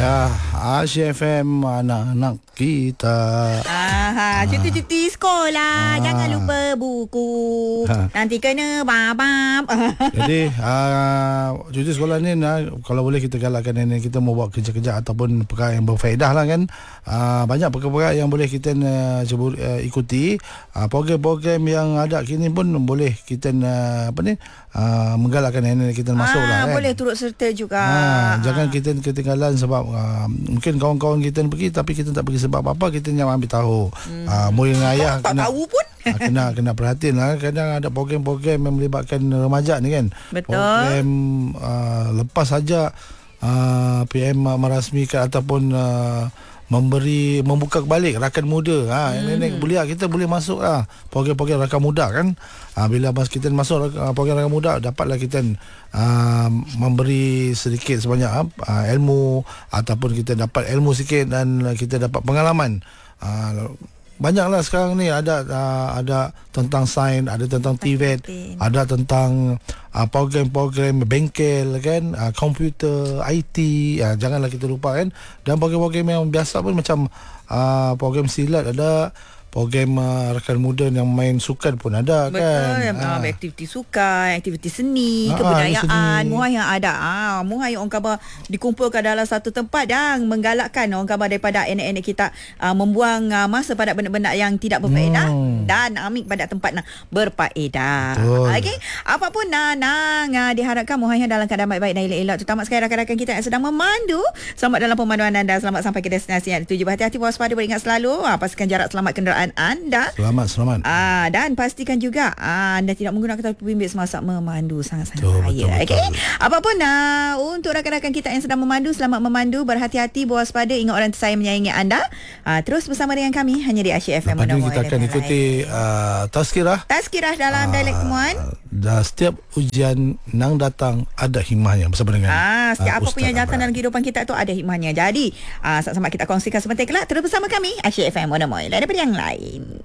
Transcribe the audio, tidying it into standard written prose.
Ya, Asyik FM anak-anak kita. Cuti-cuti sekolah. Jangan lupa buku. Nanti kena babab. Jadi cuti sekolah ni kalau boleh kita galakkan nenek kita mau buat kerja-kerja ataupun perkara yang berfaedah lah kan. Banyak perkara-perkara yang boleh kita ikuti. Program-program yang ada kini pun boleh kita menggalakkan nenek kita masuk lah kan. Boleh turut serta juga. Jangan kita ketinggalan sebab mungkin kawan-kawan kita pergi tapi kita tak pergi sebab apa, kita yang ambil tahu. Moyang ayah tak kena, tahu pun. kena perhatian lah. Kadang ada program-program yang melibatkan remaja ni kan. Betul. Program lepas saja PM merasmikan ataupun membuka kembali rakan muda. Nenek belia kita boleh masuk lah program-program rakan muda kan. Bila kita masuk program rakan muda, dapatlah kita memberi sedikit sebanyak ilmu ataupun kita dapat ilmu sikit dan kita dapat pengalaman. Banyaklah sekarang ni ada tentang sains, ada tentang TVET, ada tentang program-program bengkel kan, komputer, IT. Janganlah kita lupa kan. Dan program-program yang biasa pun macam program silat ada, program rakan muda yang main sukan pun ada. Betul, kan. aktiviti sukan, aktiviti seni, kebudayaan, muhai yang ada. Muhai orang khabar dikumpulkan dalam satu tempat dan menggalakkan orang khabar daripada anak-anak kita membuang masa pada benda-benda yang tidak berfaedah dan ambil pada tempat berfaedah. Okey, apapun diharapkan muhai dalam keadaan baik-baik dan elok-elok, terutama sekali rakan-rakan kita yang sedang memandu. Selamat dalam pemanduan anda, selamat sampai ke destinasi yang dituju. Berhati-hati, waspada, beringat selalu, pastikan jarak selamat kenderaan anda. Selamat. Dan pastikan juga anda tidak menggunakan telefon bimbit semasa memandu. Sangat-sangat bahaya. Okey. Apapun untuk rakan-rakan kita yang sedang memandu, selamat memandu, berhati-hati, berwaspada, ingat orang tersayang menyayangi anda. Terus bersama dengan kami hanya di Asyik FM. Lepas ni kita akan ikuti Tazkirah dalam dialek temuan. Setiap ujian nang datang ada hikmahnya bersama dengan setiap apa pun yang datang Abang. dalam kehidupan kita tu ada hikmahnya. Jadi sama-sama kita kongsikan sebentar kelak. Terus bersama kami Asyik FM. Mana daripada yang lain.